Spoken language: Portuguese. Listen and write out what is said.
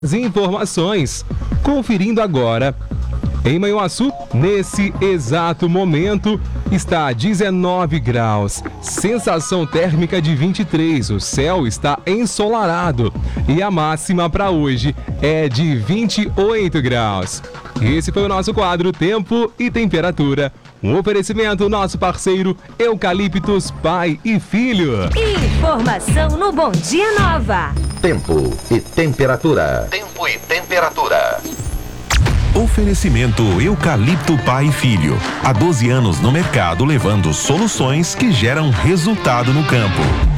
As informações, conferindo agora. Em Manhuaçu, nesse exato momento, está 19 graus, sensação térmica de 23, o céu está ensolarado e a máxima para hoje é de 28 graus. Esse foi o nosso quadro Tempo e Temperatura. Um oferecimento nosso parceiro Eucaliptus Pai e Filho. Informação no Bom Dia Nova. Tempo e temperatura. Tempo e temperatura. Oferecimento Eucalipto Pai e Filho. Há 12 anos no mercado levando soluções que geram resultado no campo.